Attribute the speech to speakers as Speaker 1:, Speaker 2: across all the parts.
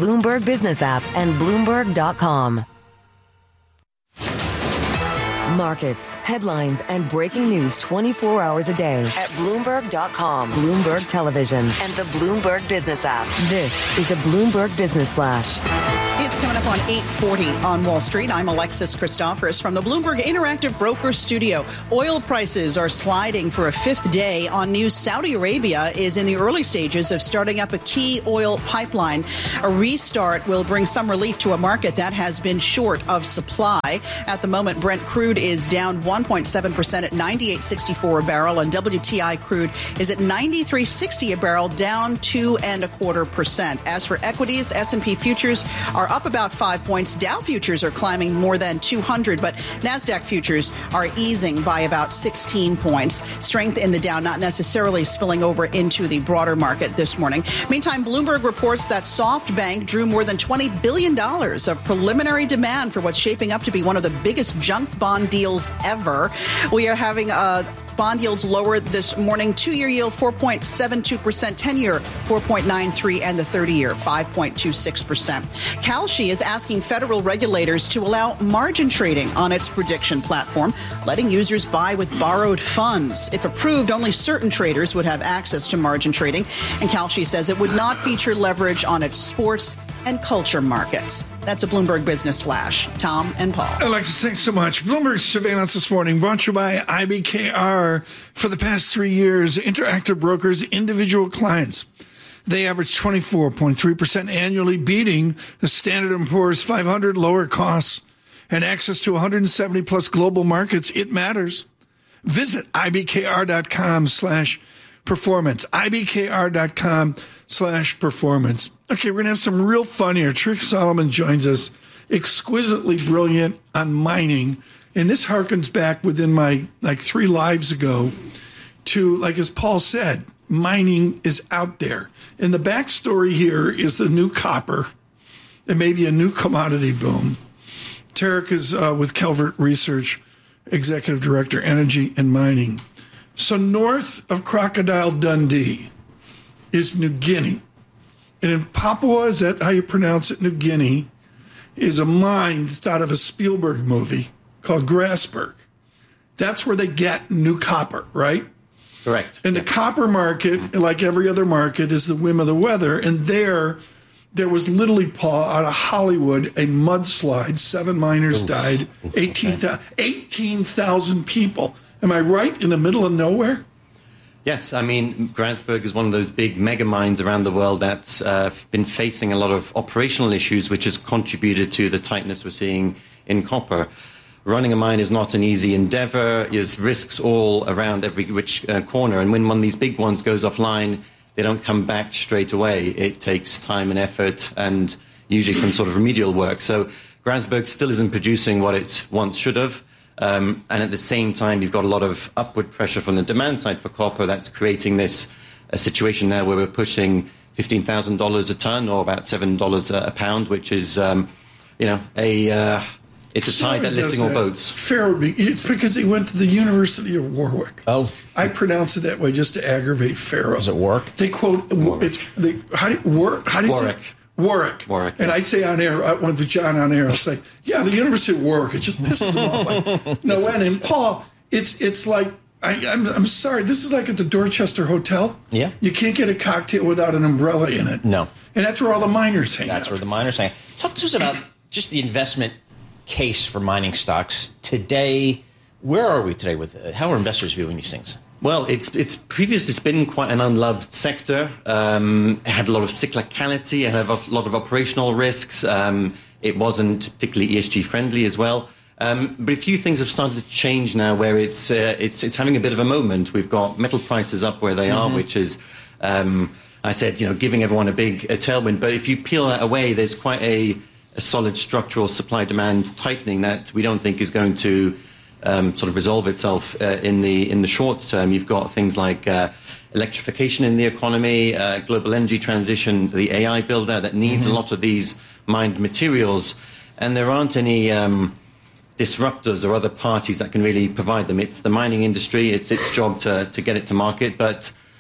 Speaker 1: Bloomberg Business app and Bloomberg.com. Markets, headlines, and breaking news 24 hours a day at Bloomberg.com, Bloomberg Television, and the Bloomberg Business app. This is a Bloomberg Business Flash.
Speaker 2: It's coming up on 8:40 on Wall Street. I'm Alexis Christoforous from the Bloomberg Interactive Broker Studio. Oil prices are sliding for a fifth day on news. Saudi Arabia is in the early stages of starting up a key oil pipeline. A restart will bring some relief to a market that has been short of supply. At the moment, Brent crude is down 1.7% at $98.64 a barrel, and WTI crude is at $93.60 a barrel, down 2.25%. As for equities, S&P futures are up about 5 points. Dow futures are climbing more than 200, but NASDAQ futures are easing by about 16 points. Strength in the Dow not necessarily spilling over into the broader market this morning. Meantime, Bloomberg reports that SoftBank drew more than $20 billion of preliminary demand for what's shaping up to be one of the biggest junk bond deals ever. We are having bond yields lower this morning. 2-year yield 4.72%, 10-year 4.93%, and the 30-year 5.26%. Kalshi is asking federal regulators to allow margin trading on its prediction platform, letting users buy with borrowed funds. If approved, only certain traders would have access to margin trading, and Kalshi says it would not feature leverage on its sports and culture markets. That's a Bloomberg Business Flash. Tom and Paul.
Speaker 3: Alexis, thanks so much. Bloomberg Surveillance this morning brought to you by IBKR. For the past 3 years, Interactive Brokers' individual clients, they averaged 24.3% annually, beating the Standard & Poor's 500. Lower costs and access to 170 plus global markets. It matters. Visit IBKR.com/performance. IBKR.com/performance. Okay, we're going to have some real fun here. Trick Solomon joins us, exquisitely brilliant on mining. And this harkens back within my, 3 lives ago to, as Paul said, mining is out there. And the backstory here is the new copper and maybe a new commodity boom. Tarek is with Calvert Research, Executive Director, Energy and Mining. So north of Crocodile Dundee is New Guinea. And in Papua, is that how you pronounce it? New Guinea is a mine that's out of a Spielberg movie called Grasberg. That's where they get new copper, right?
Speaker 4: Correct.
Speaker 3: And the copper market, like every other market, is the whim of the weather. And there was literally, Paul, out of Hollywood, a mudslide. 7 miners died, 18,000 people. Am I right? In the middle of nowhere?
Speaker 4: Yes, I mean, Grasberg is one of those big mega mines around the world that's been facing a lot of operational issues, which has contributed to the tightness we're seeing in copper. Running a mine is not an easy endeavor. There's risks all around every which corner. And when one of these big ones goes offline, they don't come back straight away. It takes time and effort and usually some sort of remedial work. So Grasberg still isn't producing what it once should have. And at the same time, you've got a lot of upward pressure from the demand side for copper that's creating this situation now where we're pushing $15,000 a ton, or about $7 a pound, which is, it's a tide that lifting all boats.
Speaker 3: It's because he went to the University of Warwick.
Speaker 5: Oh.
Speaker 3: I pronounce it that way just to aggravate Pharaoh.
Speaker 5: Does it work?
Speaker 3: They quote, how do you say it? Warwick. And I say on air, with John on air, I'll say, yeah, the University of Warwick. It just pisses him off. And Paul, it's like, I'm sorry, this is like at the Dorchester Hotel.
Speaker 5: Yeah.
Speaker 3: You can't get a cocktail without an umbrella in it.
Speaker 5: No.
Speaker 3: And that's where all the miners hang out.
Speaker 5: That's where the miners hang out. Talk to us about just the investment case for mining stocks today. Where are we today with how are investors viewing these things?
Speaker 4: Well, it's previously been quite an unloved sector. It had a lot of cyclicality. It had a lot of operational risks. It wasn't particularly ESG friendly as well. But a few things have started to change now, where it's having a bit of a moment. We've got metal prices up where they are, which is, I said, giving everyone a big tailwind. But if you peel that away, there's quite a solid structural supply-demand tightening that we don't think is going to sort of resolve itself in the short term. You've got things like electrification in the economy, global energy transition, the AI build-out that needs a lot of these mined materials, and there aren't any disruptors or other parties that can really provide them. It's the mining industry. It's its job to get it to market, but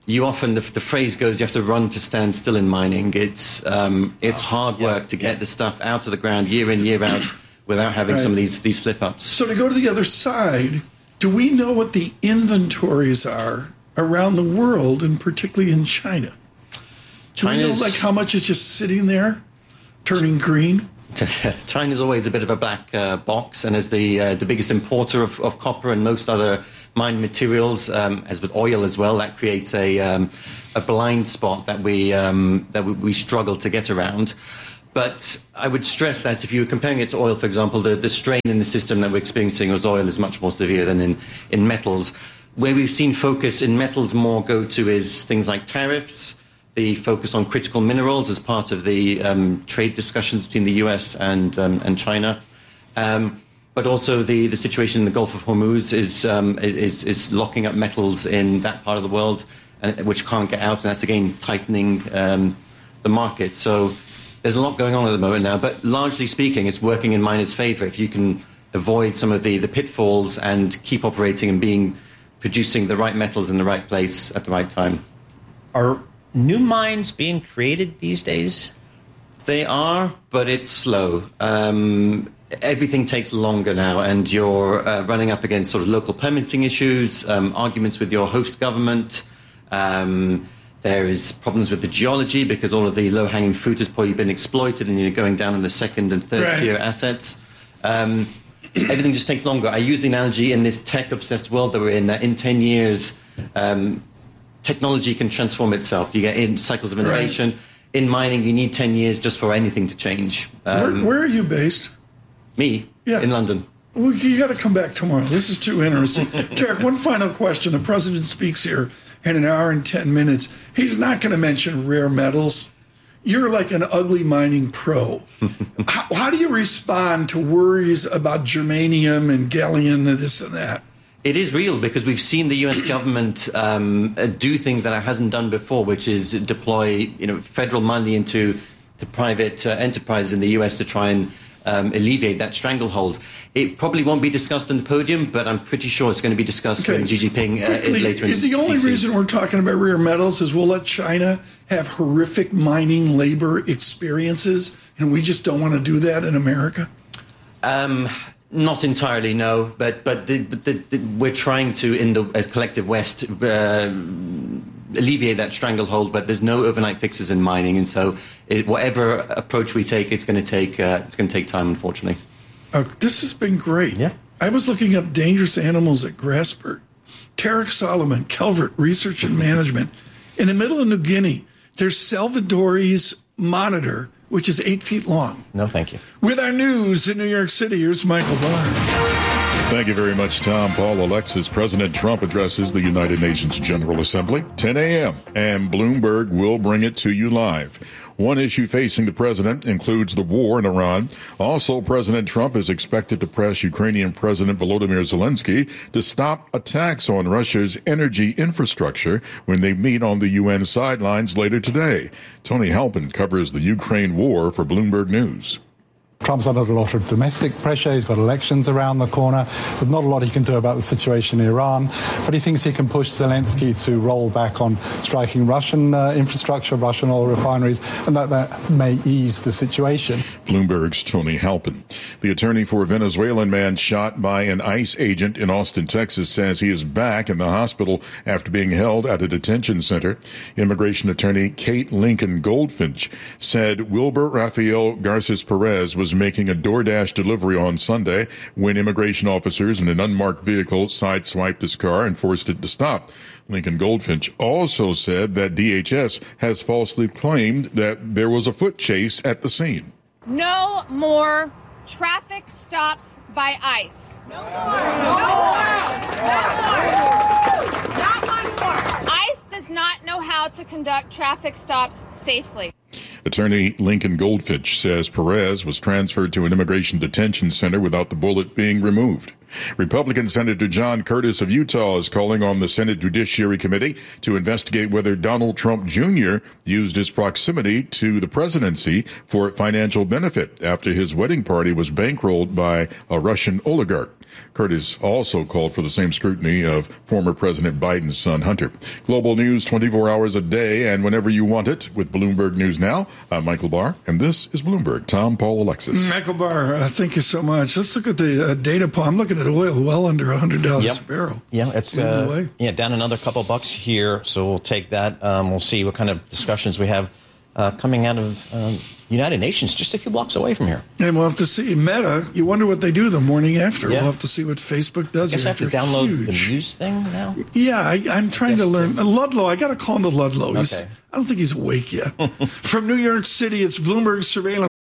Speaker 4: you often, the phrase goes, you have to run to stand still in mining. It's hard work to get the stuff out of the ground year in, year out without having some of these slip-ups.
Speaker 3: So to go to the other side, do we know what the inventories are around the world, and particularly in China? Do we know like how much is just sitting there, turning green?
Speaker 4: China's always a bit of a black box, and as the biggest importer of copper and most other mined materials, as with oil as well, that creates a blind spot that we struggle to get around. But I would stress that if you were comparing it to oil, for example, the strain in the system that we're experiencing with oil is much more severe than in metals. Where we've seen focus in metals more go to is things like tariffs, the focus on critical minerals as part of the trade discussions between the US and China. But also the situation in the Gulf of Hormuz is locking up metals in that part of the world, which can't get out, and that's, again, tightening the market. So there's a lot going on at the moment now, but largely speaking, it's working in miners' favor. If you can avoid some of the pitfalls and keep operating and producing the right metals in the right place at the right time.
Speaker 5: Are new mines being created these days?
Speaker 4: They are, but it's slow. Everything takes longer now, and you're running up against sort of local permitting issues, arguments with your host government. There is problems with the geology because all of the low-hanging fruit has probably been exploited, and you're going down in the second and third-tier assets. Everything just takes longer. I use the analogy in this tech-obsessed world that we're in, that in 10 years, technology can transform itself. You get in cycles of innovation. Right. In mining, you need 10 years just for anything to change.
Speaker 3: Where are you based?
Speaker 4: Me? Yeah. In London.
Speaker 3: Well, you got to come back tomorrow. This is too interesting. Tarek, one final question. The president speaks here in an hour and 10 minutes. He's not going to mention rare metals. You're like an ugly mining pro. How do you respond to worries about germanium and gallium and this and that?
Speaker 4: It is real because we've seen the U.S. government do things that it hasn't done before, which is deploy federal money into the private enterprises in the U.S. to try and alleviate that stranglehold. It probably won't be discussed on the podium, but I'm pretty sure it's going to be discussed when Xi Jinping later in
Speaker 3: Is the only reason we're talking about rare metals is we'll let China have horrific mining labor experiences, and we just don't want to do that in America?
Speaker 4: Not entirely, no. But we're trying to, in the collective West, alleviate that stranglehold. But there's no overnight fixes in mining, and so whatever approach we take, it's going to take time, unfortunately.
Speaker 3: This has been great.
Speaker 4: Yeah.
Speaker 3: I was looking up dangerous animals at Grasberg. Tarek Solomon, Calvert Research and Management. In the middle of New Guinea, there's Salvadori's monitor, which is 8 feet long.
Speaker 5: No, thank you.
Speaker 3: With our news in New York City, here's Michael Barr.
Speaker 6: Thank you very much, Tom. Paul, Alexis. President Trump addresses the United Nations General Assembly, 10 a.m., and Bloomberg will bring it to you live. One issue facing the president includes the war in Iran. Also, President Trump is expected to press Ukrainian President Volodymyr Zelensky to stop attacks on Russia's energy infrastructure when they meet on the UN sidelines later today. Tony Halpin covers the Ukraine war for Bloomberg News.
Speaker 7: Trump's under a lot of domestic pressure. He's got elections around the corner. There's not a lot he can do about the situation in Iran, but he thinks he can push Zelensky to roll back on striking Russian infrastructure, Russian oil refineries, and that may ease the situation.
Speaker 6: Bloomberg's Tony Halpin. The attorney for a Venezuelan man shot by an ICE agent in Austin, Texas, says he is back in the hospital after being held at a detention center. Immigration attorney Kate Lincoln Goldfinch said Wilber Rafael Garces Perez was making a DoorDash delivery on Sunday when immigration officers in an unmarked vehicle sideswiped his car and forced it to stop. Lincoln Goldfinch also said that DHS has falsely claimed that there was a foot chase at the scene.
Speaker 8: No more traffic stops by ICE. No more. Not one more. ICE does not know how to conduct traffic stops safely.
Speaker 6: Attorney Lincoln Goldfinch says Perez was transferred to an immigration detention center without the bullet being removed. Republican Senator John Curtis of Utah is calling on the Senate Judiciary Committee to investigate whether Donald Trump Jr. used his proximity to the presidency for financial benefit after his wedding party was bankrolled by a Russian oligarch. Curtis also called for the same scrutiny of former President Biden's son, Hunter. Global news 24 hours a day and whenever you want it with Bloomberg News Now. I'm Michael Barr, and this is Bloomberg. Tom, Paul, Alexis.
Speaker 3: Michael Barr, thank you so much. Let's look at the data. I'm looking at oil well under $100 a barrel.
Speaker 5: Yeah, it's down another couple bucks here, so we'll take that. We'll see what kind of discussions we have coming out of United Nations just a few blocks away from here.
Speaker 3: And we'll have to see Meta. You wonder what they do the morning after.
Speaker 5: Yeah.
Speaker 3: We'll have to see what Facebook does.
Speaker 5: I guess I have to download the news thing now?
Speaker 3: Yeah, I'm trying to learn. Ludlow, I got to call him to Ludlow.
Speaker 5: Okay.
Speaker 3: I don't think he's awake yet. From New York City, it's Bloomberg Surveillance.